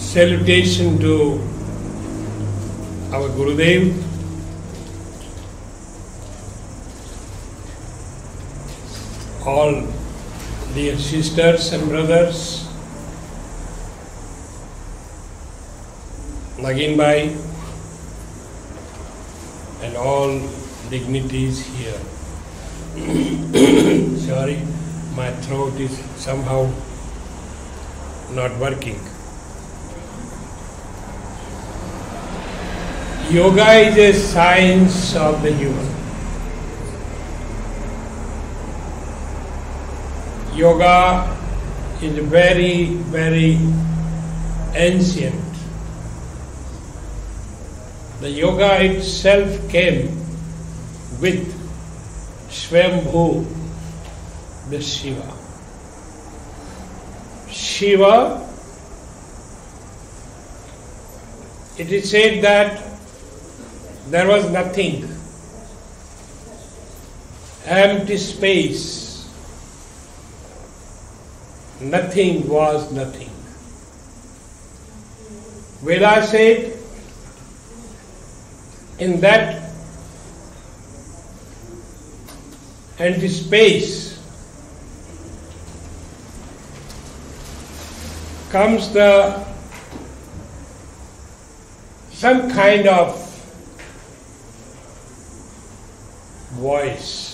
Salutation to our Gurudev, all dear sisters and brothers, Nagin Bhai, and all dignitaries here. Sorry, my throat is somehow not working. Yoga is a science of the human. Yoga is very, very ancient. The yoga itself came with Swayambhu, the Shiva. Shiva, it is said that there was nothing, empty space, nothing was nothing. Veda said, in that empty space comes some kind of voice.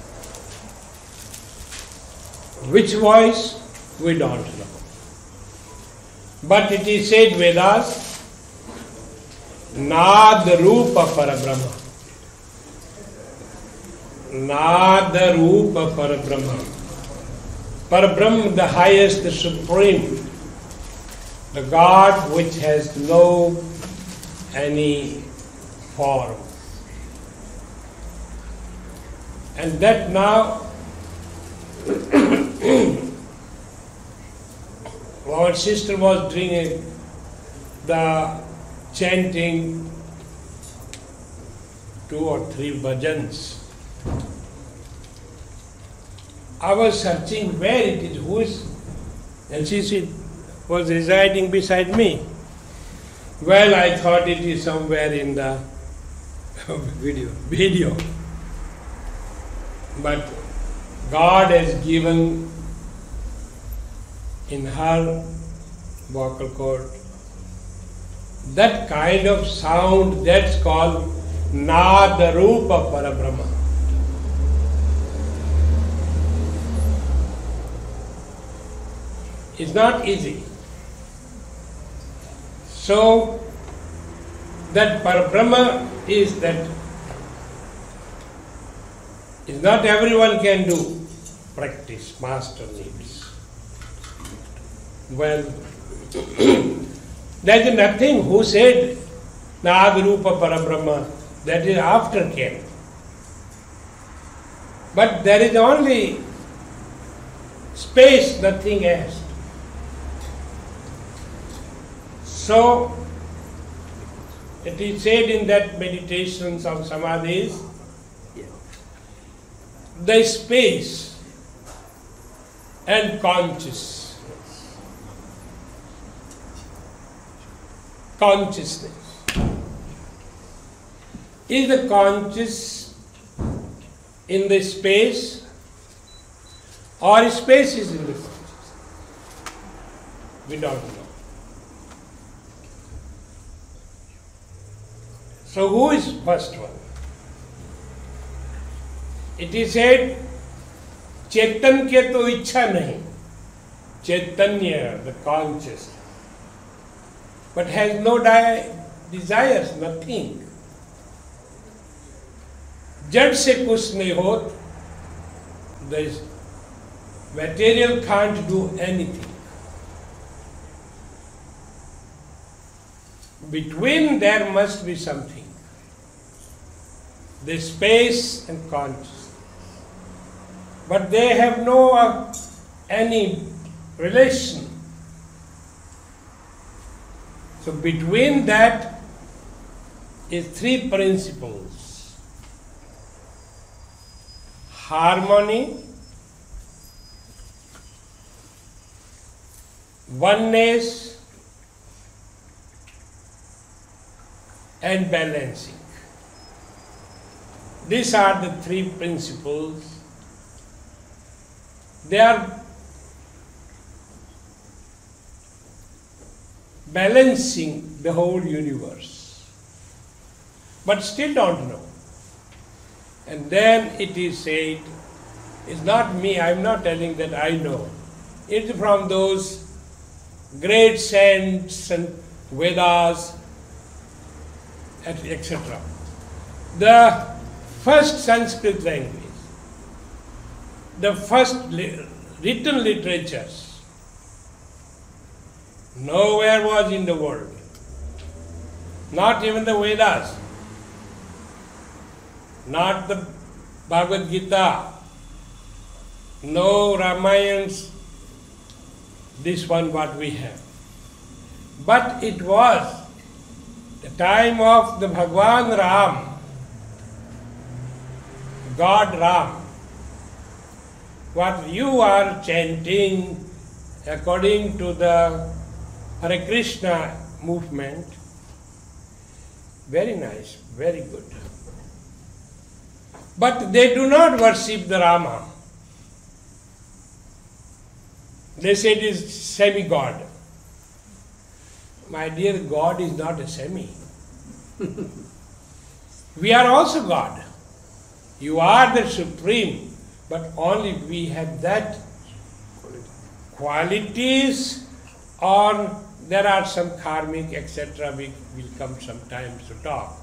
Which voice? We don't know. But it is said Vedas, Nad Rupa Parabrahma. Nad Rupa Parabrahma. Parabrahma, the highest, the supreme, the God which has no any form. And that now our sister was doing the chanting 2 or 3 bhajans. I was searching where it is, who is, and she was residing beside me. Well, I thought it is somewhere in the video. But God has given in her vocal cord that kind of sound that's called Nada Rupa Parabrahma. It's not easy. So that Parabrahma is that is not everyone can do. Practice, master needs. Well, there is nothing who said Nagarupa Parabrahma, that is after came. But there is only space, nothing else. So, it is said in that meditations of samadhis, the space and consciousness is the conscious in the space or space is in the conscious? We don't know. So who is first one? It is said, Chetan ke to ichha nahi. Chaitanya, the conscious, but has no desires, nothing. Jad se kuch nahi hot. The material can't do anything. Between there must be something. The space and consciousness. But they have no any relation. So between that is 3 principles: harmony, oneness, and balancing. These are the three principles. They are balancing the whole universe, but still don't know. And then it is said, it's not me, I'm not telling that I know. It's from those great saints and Vedas, etc. The first Sanskrit language, the first written literatures, nowhere was in the world, not even the Vedas, not the Bhagavad Gita, no Ramayans, this one what we have. But it was the time of the Bhagwan Ram, God Ram. What you are chanting according to the Hare Krishna movement, very nice, very good. But they do not worship the Rama. They say it is semi-God. My dear, God is not a semi. We are also God. You are the supreme, but only we have that qualities, or there are some karmic, etc. We will come sometimes to talk.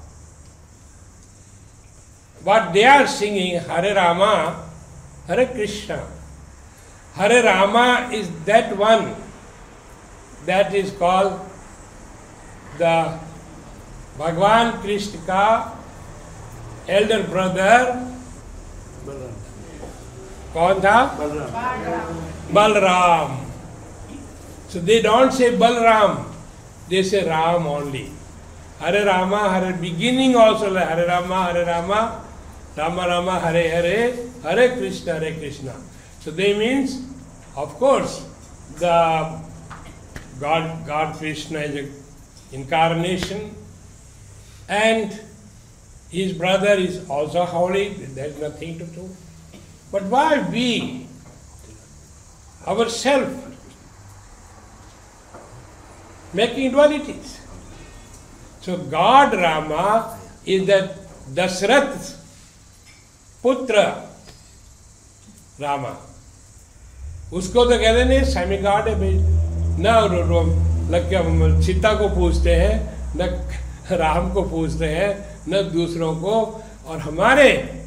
But they are singing Hare Rama, Hare Krishna. Hare Rama is that one that is called the Bhagwan Krishna ka elder brother. कौन था? Balram. So they don't say Balram, they say Ram only. Hare Rama, Hare, beginning also like Hare Rama, Rama Rama, Hare Hare, Hare Krishna, Hare Krishna. So they means, of course, the God Krishna is an incarnation, and his brother is also holy, there is nothing to do. But why we, ourselves, making dualities? So God Rama is the Dasrath Putra Rama. उसको तो कहते नहीं semi God है भाई, न लग के हम सीता को पूछते हैं, न राम को पूछते हैं, न दूसरों को। और हमारे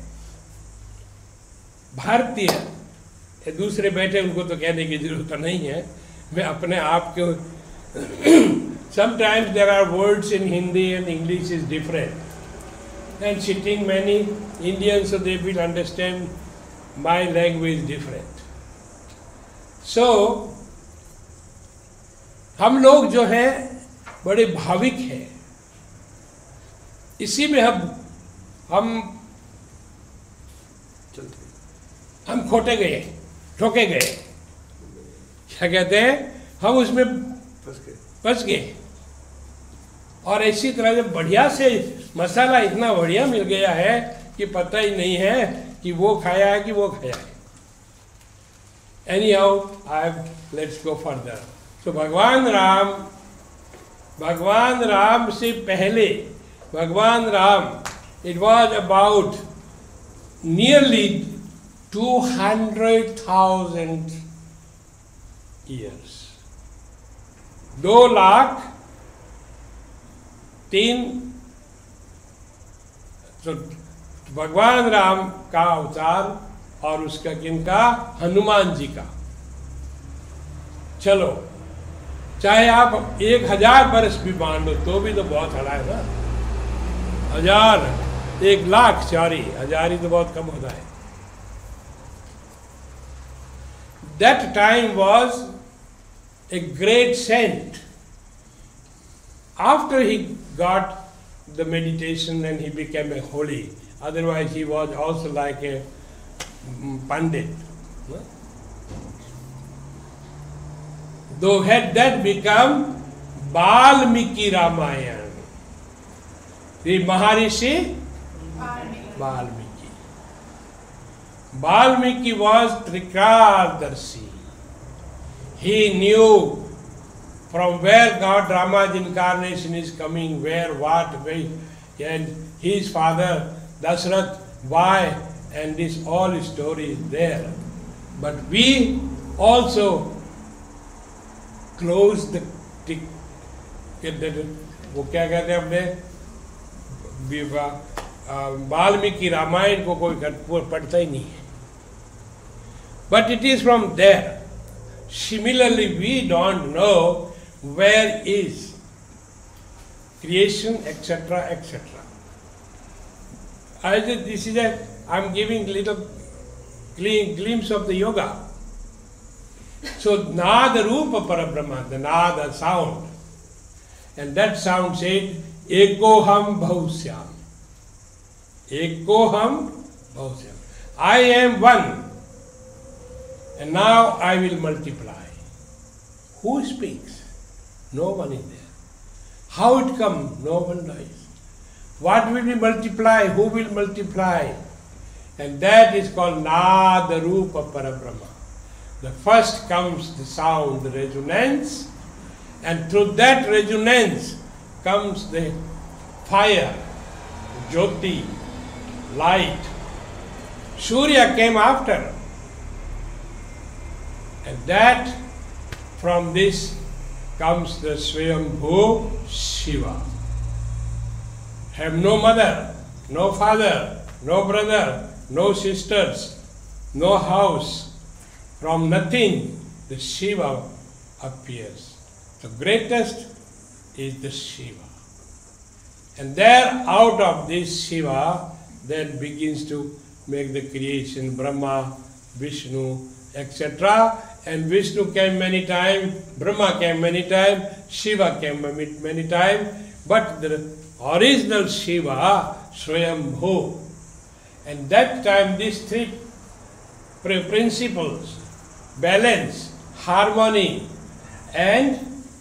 भारतीय दूसरे बैठे उनको तो कहने की जरूरत नहीं है, मैं अपने आप के sometimes there are words in Hindi and English is different, and sitting many Indians so they will understand my language different. So हम लोग जो हैं बड़े भाविक हैं, इसी में हम खोटे गए, ठोके गए, क्या कहते हैं, हम उसमें फंस गए। और इसी तरह से बढ़िया से मसाला इतना बढ़िया मिल गया है कि पता ही नहीं है कि वो खाया है कि वो खाया है। Anyhow, let's go further. So भगवान राम से पहले, भगवान Ram, it was about nearly 200,000 years. 2,03,000। तो भगवान राम का अवतार और उसका किनका? हनुमान जी का। चलो, चाहे आप 1000 वर्ष भी मान लो तो भी तो बहुत बड़ा है ना। 1000, 1,00,000 सॉरी, 1000 ही तो बहुत कम होता है। That time was a great saint. After he got the meditation and he became a holy, otherwise he was also like a pandit. Though had that become Valmiki Ramayana. The Maharishi Valmiki. Valmiki was Trikardarshi. He knew from where God Rama's incarnation is coming, where, what, where, and his father Dasrath, why, and this all story is there. But we also close the वो क्या कहते हैं अपने वाल्मीकि रामायण को कोई पढ़ता ही नहीं है. But it is from there. Similarly, we don't know where is creation, etc., etc. I'm giving little glimpse of the yoga. So, Nada Rupa Parabrahma, the Nada sound. And that sound said, Ekoham Bhavusyam. Ekoham Bhavusyam. I am one. And now I will multiply. Who speaks? No one is there. How it comes? No one knows. What will be multiply? Who will multiply? And that is called Nada Rupa Parabrahma. The first comes the sound, the resonance, and through that resonance comes the fire, Jyoti, light. Surya came after. And that, from this comes the Swayambhu Shiva. Have no mother, no father, no brother, no sisters, no house. From nothing, the Shiva appears. The greatest is the Shiva. And there, out of this Shiva, then begins to make the creation, Brahma, Vishnu, etc. And Vishnu came many times, Brahma came many times, Shiva came many times, but the original Shiva, Swayambhu. And that time these three principles, balance, harmony, and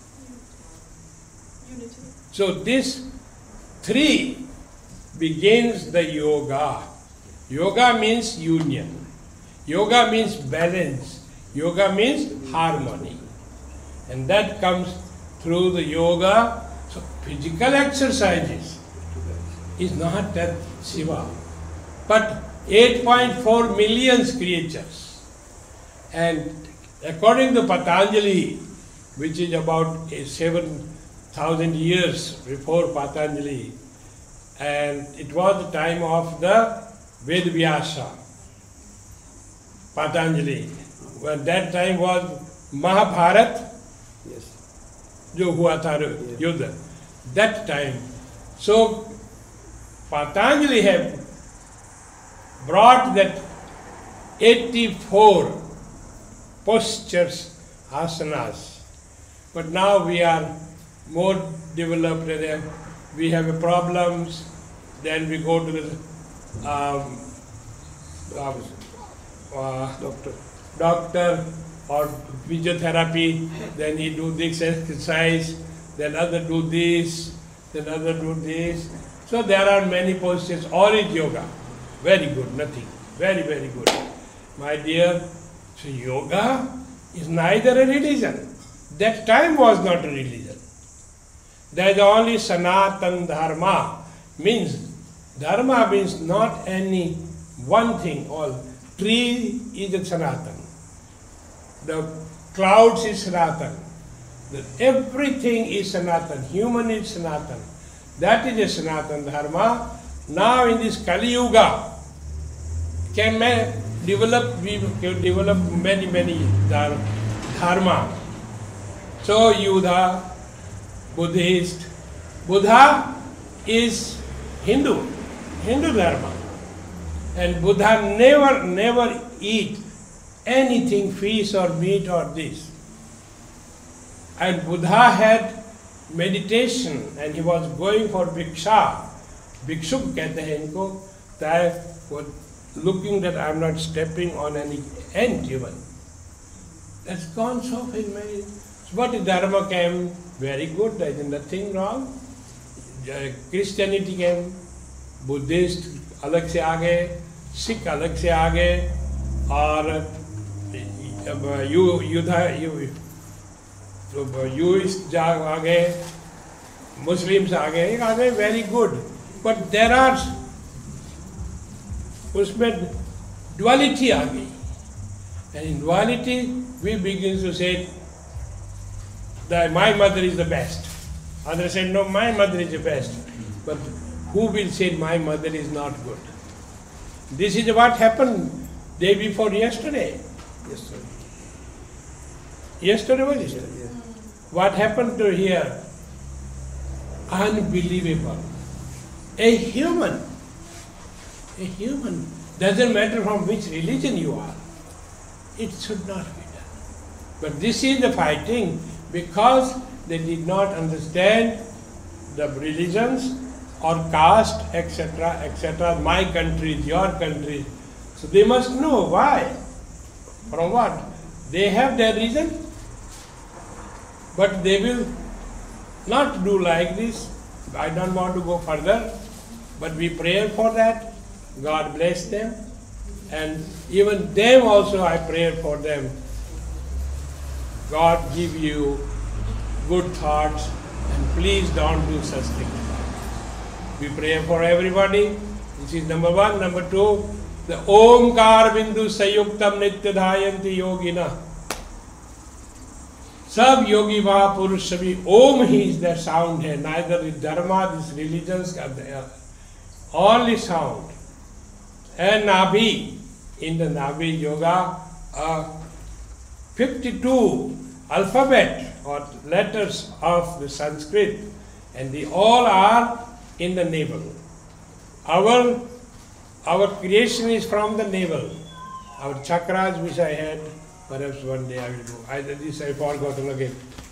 unity. So this three begins the yoga. Yoga means union. Yoga means balance. Yoga means harmony. And that comes through the yoga. So physical exercises is not that Shiva, but 8.4 million creatures. And according to Patanjali, which is about 7,000 years before Patanjali, and it was the time of the Vedvyasa, Patanjali. Well, that time was Mahabharat, जो हुआ था युद्ध, that time. So Patanjali have brought that 84 postures, asanas. But now we are more developed. We have problems. Then we go to the doctor or physiotherapy. Then he do this exercise. Then other do this. Then other do this. So there are many postures. All is yoga. Very good. Nothing. Very, very good. My dear, so yoga is neither a religion. That time was not a religion. There is only Sanatan Dharma. Dharma means not any one thing. All tree is a Sanatan. The clouds is Sanatan. Everything is Sanatan. Human is Sanatan. That is a Sanatan Dharma. Now in this Kali Yuga, we can develop many dharma. So Yuddha, Buddhist. Buddha is Hindu dharma. And Buddha never eat anything, fish or meat or this. And Buddha had meditation and he was going for Bhiksha. Bhikshuk कहते हैं इनको, that looking that I am not stepping on any ant even. That's gone so far. But Dharma came very good, there is nothing wrong. Christianity came, Buddhist अलग से आ गए, सिख अलग से आ गए, और यूइस्ट आ गए, मुस्लिम्स आ गए, very good, but there are उसमें डुअलिटी आ गई, and in duality we begin to से that my mother is the best. Others said, no, my mother is the best. But who will say my mother is not good? This is what happened day before yesterday. Yesterday was yesterday. Yes. What happened to here? Unbelievable. A human, doesn't matter from which religion you are, it should not be done. But this is the fighting, because they did not understand the religions or caste, etc., etc., my country, your country. So they must know why, from what. They have their reason, but they will not do like this. I don't want to go further, but we pray for that. God bless them, and even them also I pray for them. God give you good thoughts, and please don't do such things. We pray for everybody. This is number one. Number two, the Omkar Bindu Sayuktam Nityadhayanti Yogina. सब योगी महापुरुष सभी ओम he is the sound है, neither the dharma, these religions, only sound. And Nabhi, in the Nabhi yoga, 52 alphabet or letters of the Sanskrit, and they all are in the navel. Our creation is from the navel. Our chakras, which I had, perhaps one day I will go. This I forgotten again.